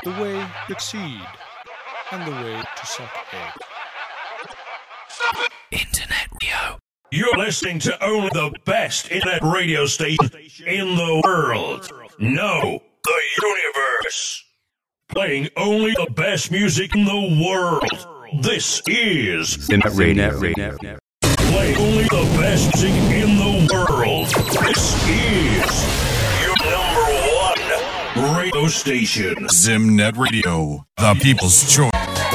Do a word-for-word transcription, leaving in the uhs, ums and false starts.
the way to succeed, and the way to suck egg. Internet radio. You're listening to only the best internet radio station in the world. No, the universe. Playing only the best music in the world. This is Internet radio. Play only the best music in the world. This is your number one radio station. Zimnet Radio, the people's choice.